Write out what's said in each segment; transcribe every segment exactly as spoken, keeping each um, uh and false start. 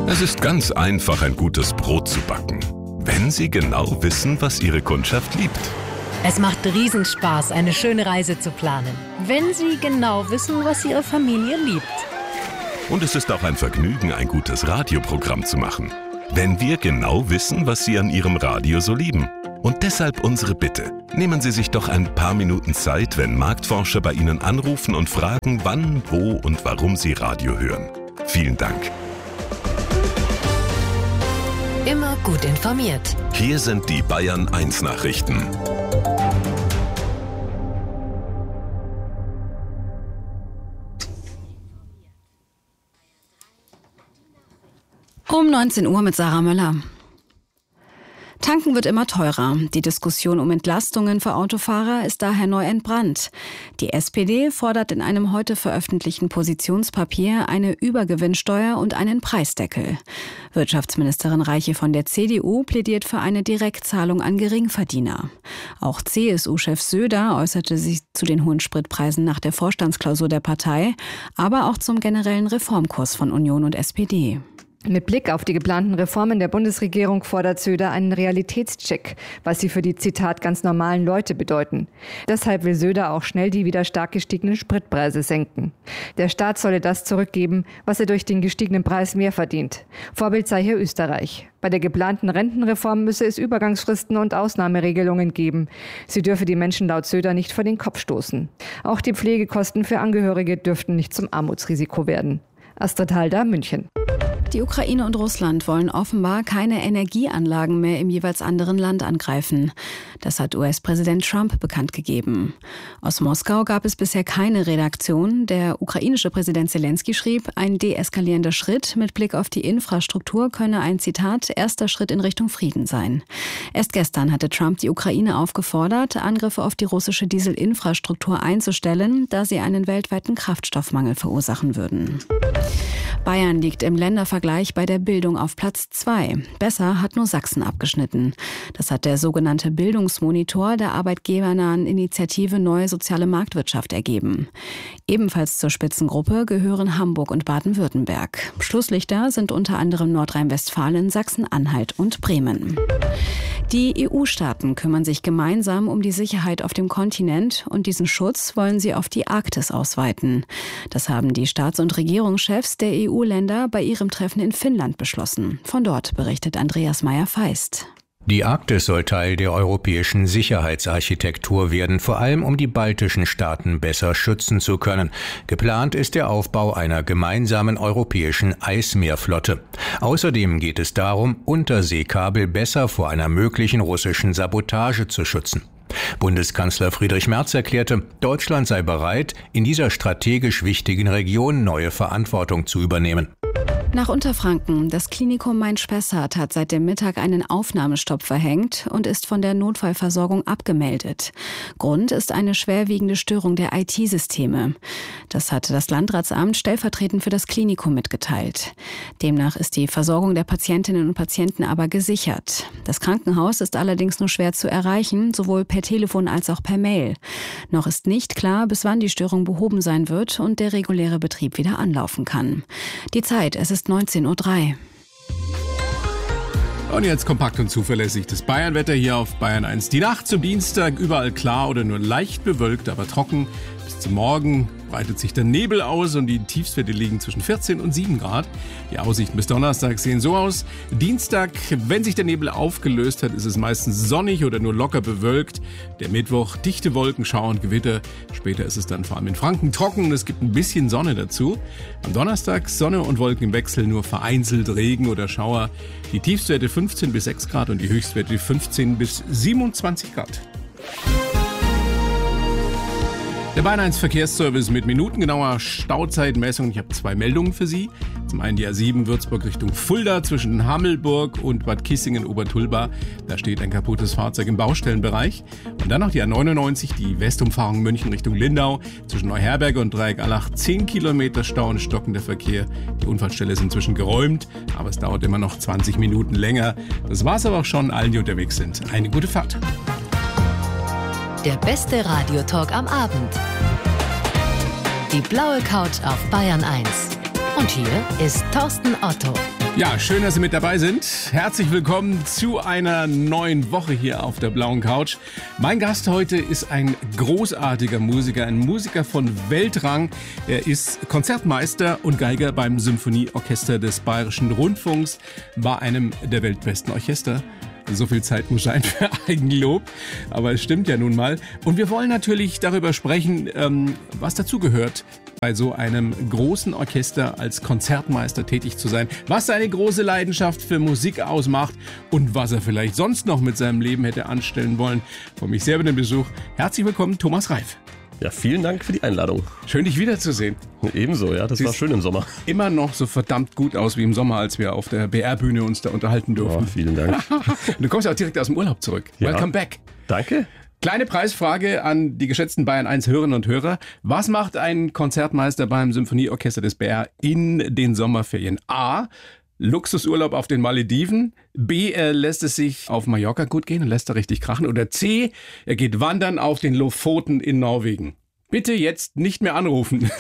Es ist ganz einfach, ein gutes Brot zu backen, wenn Sie genau wissen, was Ihre Kundschaft liebt. Es macht Riesenspaß, eine schöne Reise zu planen, wenn Sie genau wissen, was Ihre Familie liebt. Und es ist auch ein Vergnügen, ein gutes Radioprogramm zu machen, wenn wir genau wissen, was Sie an Ihrem Radio so lieben. Und deshalb unsere Bitte. Nehmen Sie sich doch ein paar Minuten Zeit, wenn Marktforscher bei Ihnen anrufen und fragen, wann, wo und warum Sie Radio hören. Vielen Dank. Immer gut informiert. Hier sind die Bayern eins Nachrichten. Um neunzehn Uhr mit Sarah Möller. Tanken wird immer teurer. Die Diskussion um Entlastungen für Autofahrer ist daher neu entbrannt. Die S P D fordert in einem heute veröffentlichten Positionspapier eine Übergewinnsteuer und einen Preisdeckel. Wirtschaftsministerin Reiche von der C D U plädiert für eine Direktzahlung an Geringverdiener. Auch C S U-Chef Söder äußerte sich zu den hohen Spritpreisen nach der Vorstandsklausur der Partei, aber auch zum generellen Reformkurs von Union und S P D. Mit Blick auf die geplanten Reformen der Bundesregierung fordert Söder einen Realitätscheck, was sie für die, Zitat, ganz normalen Leute bedeuten. Deshalb will Söder auch schnell die wieder stark gestiegenen Spritpreise senken. Der Staat solle das zurückgeben, was er durch den gestiegenen Preis mehr verdient. Vorbild sei hier Österreich. Bei der geplanten Rentenreform müsse es Übergangsfristen und Ausnahmeregelungen geben. Sie dürfe die Menschen laut Söder nicht vor den Kopf stoßen. Auch die Pflegekosten für Angehörige dürften nicht zum Armutsrisiko werden. Astrid Halder, München. Die Ukraine und Russland wollen offenbar keine Energieanlagen mehr im jeweils anderen Land angreifen. Das hat U S-Präsident Trump bekannt gegeben. Aus Moskau gab es bisher keine Reaktion. Der ukrainische Präsident Zelensky schrieb, ein deeskalierender Schritt mit Blick auf die Infrastruktur könne ein, Zitat, erster Schritt in Richtung Frieden sein. Erst gestern hatte Trump die Ukraine aufgefordert, Angriffe auf die russische Dieselinfrastruktur einzustellen, da sie einen weltweiten Kraftstoffmangel verursachen würden. Bayern liegt im Ländervergleich bei der Bildung auf Platz zwei. Besser hat nur Sachsen abgeschnitten. Das hat der sogenannte Bildungsmonitor der arbeitgebernahen Initiative Neue Soziale Marktwirtschaft ergeben. Ebenfalls zur Spitzengruppe gehören Hamburg und Baden-Württemberg. Schlusslichter sind unter anderem Nordrhein-Westfalen, Sachsen-Anhalt und Bremen. Die E U-Staaten kümmern sich gemeinsam um die Sicherheit auf dem Kontinent und diesen Schutz wollen sie auf die Arktis ausweiten. Das haben die Staats- und Regierungschefs der E U-Länder bei ihrem Treffen in Finnland beschlossen. Von dort berichtet Andreas Meyer-Feist. Die Arktis soll Teil der europäischen Sicherheitsarchitektur werden, vor allem um die baltischen Staaten besser schützen zu können. Geplant ist der Aufbau einer gemeinsamen europäischen Eismeerflotte. Außerdem geht es darum, Unterseekabel besser vor einer möglichen russischen Sabotage zu schützen. Bundeskanzler Friedrich Merz erklärte, Deutschland sei bereit, in dieser strategisch wichtigen Region neue Verantwortung zu übernehmen. Nach Unterfranken. Das Klinikum Main-Spessart hat seit dem Mittag einen Aufnahmestopp verhängt und ist von der Notfallversorgung abgemeldet. Grund ist eine schwerwiegende Störung der I T-Systeme. Das hat das Landratsamt stellvertretend für das Klinikum mitgeteilt. Demnach ist die Versorgung der Patientinnen und Patienten aber gesichert. Das Krankenhaus ist allerdings nur schwer zu erreichen, sowohl per Telefon als auch per Mail. Noch ist nicht klar, bis wann die Störung behoben sein wird und der reguläre Betrieb wieder anlaufen kann. Die Zeit, es ist neunzehn Uhr drei. Und jetzt kompakt und zuverlässig das Bayernwetter hier auf Bayern eins. Die Nacht zum Dienstag überall klar oder nur leicht bewölkt, aber trocken. Bis zum Morgen breitet sich der Nebel aus und die Tiefstwerte liegen zwischen vierzehn und sieben Grad. Die Aussichten bis Donnerstag sehen so aus. Dienstag, wenn sich der Nebel aufgelöst hat, ist es meistens sonnig oder nur locker bewölkt. Der Mittwoch dichte Wolkenschauer und Gewitter. Später ist es dann vor allem in Franken trocken und es gibt ein bisschen Sonne dazu. Am Donnerstag Sonne und Wolken im Wechsel, nur vereinzelt Regen oder Schauer. Die Tiefstwerte fünfzehn bis sechs Grad und die Höchstwerte fünfzehn bis siebenundzwanzig Grad. Der Bayern eins Verkehrsservice mit minutengenauer Stauzeitmessung. Ich habe zwei Meldungen für Sie. Zum einen die A sieben Würzburg Richtung Fulda zwischen Hammelburg und Bad Kissingen-Obertulba. Da steht ein kaputtes Fahrzeug im Baustellenbereich. Und dann noch die A neunundneunzig, die Westumfahrung München Richtung Lindau. Zwischen Neuherberge und Dreieck-Allach zehn Kilometer Stau und stockender Verkehr. Die Unfallstelle ist inzwischen geräumt, aber es dauert immer noch zwanzig Minuten länger. Das war's aber auch schon allen, die unterwegs sind. Eine gute Fahrt. Der beste Radiotalk am Abend. Die blaue Couch auf Bayern eins. Und hier ist Thorsten Otto. Ja, schön, dass Sie mit dabei sind. Herzlich willkommen zu einer neuen Woche hier auf der blauen Couch. Mein Gast heute ist ein großartiger Musiker, ein Musiker von Weltrang. Er ist Konzertmeister und Geiger beim Symphonieorchester des Bayerischen Rundfunks, bei einem der weltbesten Orchester. So viel Zeit muss sein für Eigenlob, aber es stimmt ja nun mal. Und wir wollen natürlich darüber sprechen, ähm, was dazugehört, bei so einem großen Orchester als Konzertmeister tätig zu sein, was seine große Leidenschaft für Musik ausmacht und was er vielleicht sonst noch mit seinem Leben hätte anstellen wollen. Freue mich sehr über den Besuch. Herzlich willkommen, Thomas Reif. Ja, vielen Dank für die Einladung. Schön, dich wiederzusehen. Ebenso, ja, das Siehst war schön im Sommer. Immer noch so verdammt gut aus wie im Sommer, als wir auf der B R-Bühne uns da unterhalten durften. Oh, vielen Dank. Du kommst ja auch direkt aus dem Urlaub zurück. Ja. Welcome back. Danke. Kleine Preisfrage an die geschätzten Bayern eins Hörerinnen und Hörer. Was macht ein Konzertmeister beim Symphonieorchester des B R in den Sommerferien? A. Luxusurlaub auf den Malediven. B. Er lässt es sich auf Mallorca gut gehen und lässt da richtig krachen. Oder C. Er geht wandern auf den Lofoten in Norwegen. Bitte jetzt nicht mehr anrufen.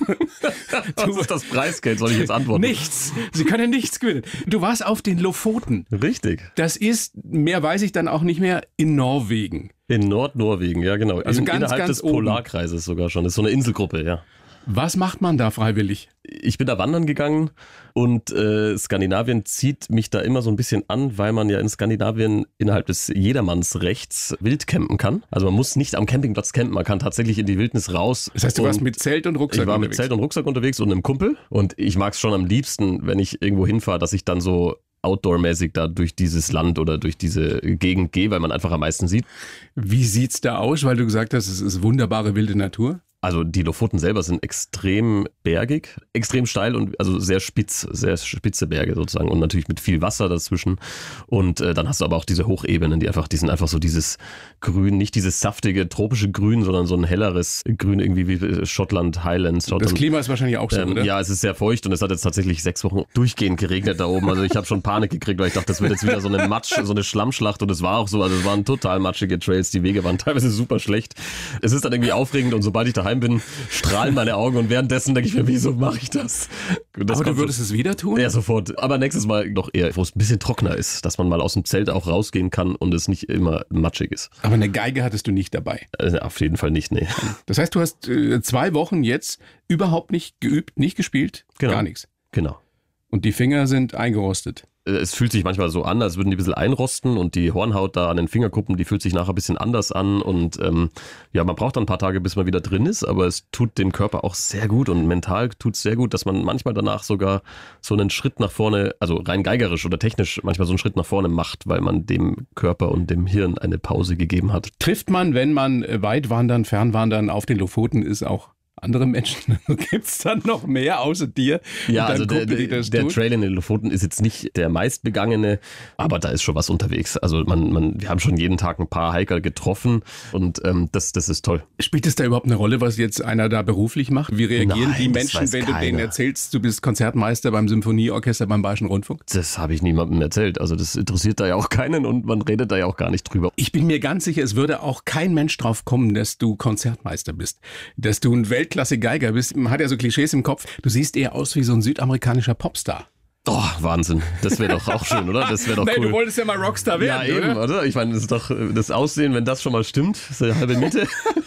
Was ist das Preisgeld? Soll ich jetzt antworten? Nichts. Sie können nichts gewinnen. Du warst auf den Lofoten. Richtig. Das ist, mehr weiß ich dann auch nicht mehr, in Norwegen. In Nordnorwegen, ja genau. Also in, ganz, innerhalb ganz des oben. Polarkreises sogar schon. Das ist so eine Inselgruppe, ja. Was macht man da freiwillig? Ich bin da wandern gegangen und äh, Skandinavien zieht mich da immer so ein bisschen an, weil man ja in Skandinavien innerhalb des Jedermannsrechts wild campen kann. Also man muss nicht am Campingplatz campen, man kann tatsächlich in die Wildnis raus. Das heißt, du warst mit Zelt und Rucksack Ich war unterwegs. mit Zelt und Rucksack unterwegs und einem Kumpel und ich mag es schon am liebsten, wenn ich irgendwo hinfahre, dass ich dann so outdoor-mäßig da durch dieses Land oder durch diese Gegend gehe, weil man einfach am meisten sieht. Wie sieht's da aus? Weil du gesagt hast, es ist wunderbare wilde Natur. Also die Lofoten selber sind extrem bergig, extrem steil und also sehr spitz, sehr spitze Berge sozusagen und natürlich mit viel Wasser dazwischen. Und äh, dann hast du aber auch diese Hochebenen, die einfach, die sind einfach so dieses Grün, nicht dieses saftige tropische Grün, sondern so ein helleres Grün irgendwie wie Schottland, Highlands. Schottland. Das Klima ist wahrscheinlich auch so, ähm, oder? Ja, es ist sehr feucht und es hat jetzt tatsächlich sechs Wochen durchgehend geregnet da oben. Also ich habe schon Panik gekriegt, weil ich dachte, das wird jetzt wieder so eine Matsch, so eine Schlammschlacht und es war auch so. Also es waren total matschige Trails, die Wege waren teilweise super schlecht. Es ist dann irgendwie aufregend und sobald ich daheim bin, strahlen meine Augen und währenddessen denke ich mir, wieso mache ich das? das Aber du würdest so, es wieder tun? Ja, sofort. Aber nächstes Mal noch eher, wo es ein bisschen trockener ist, dass man mal aus dem Zelt auch rausgehen kann und es nicht immer matschig ist. Aber eine Geige hattest du nicht dabei? Also auf jeden Fall nicht, nee. Das heißt, du hast äh, zwei Wochen jetzt überhaupt nicht geübt, nicht gespielt? Genau. Gar nichts? Genau. Und die Finger sind eingerostet? Es fühlt sich manchmal so an, als würden die ein bisschen einrosten und die Hornhaut da an den Fingerkuppen, die fühlt sich nachher ein bisschen anders an und ähm, ja, man braucht dann ein paar Tage, bis man wieder drin ist, aber es tut dem Körper auch sehr gut und mental tut es sehr gut, dass man manchmal danach sogar so einen Schritt nach vorne, also rein geigerisch oder technisch manchmal so einen Schritt nach vorne macht, weil man dem Körper und dem Hirn eine Pause gegeben hat. Trifft man, wenn man weit wandern, fernwandern auf den Lofoten ist, auch andere Menschen? Gibt es dann noch mehr außer dir? Ja, also Kumpel, der, die das der tut? Trail in den Lofoten ist jetzt nicht der meistbegangene, aber da ist schon was unterwegs. Also man, man, wir haben schon jeden Tag ein paar Hiker getroffen und ähm, das, das ist toll. Spielt es da überhaupt eine Rolle, was jetzt einer da beruflich macht? Wie reagieren Nein, die das Menschen, weiß wenn du keiner. denen erzählst, du bist Konzertmeister beim Symphonieorchester beim Bayerischen Rundfunk? Das habe ich niemandem erzählt. Also das interessiert da ja auch keinen und man redet da ja auch gar nicht drüber. Ich bin mir ganz sicher, es würde auch kein Mensch drauf kommen, dass du Konzertmeister bist, dass du ein Weltklasse-Geiger bist. Man hat ja so Klischees im Kopf. Du siehst eher aus wie so ein südamerikanischer Popstar. Oh, Wahnsinn. Das wäre doch auch schön, oder? Das wäre doch Nein, cool. du wolltest ja mal Rockstar werden, ja, eben, oder? oder? Ich meine, das ist doch das Aussehen, wenn das schon mal stimmt, ist ja halbe Miete.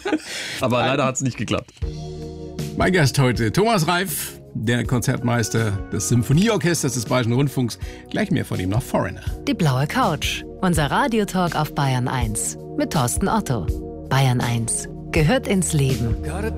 Aber leider hat es nicht geklappt. Mein Gast heute, Thomas Reif, der Konzertmeister des Symphonieorchesters des Bayerischen Rundfunks. Gleich mehr von ihm noch Foreigner. Die blaue Couch. Unser Radiotalk auf Bayern eins. Mit Thorsten Otto. Bayern eins. Gehört ins Leben.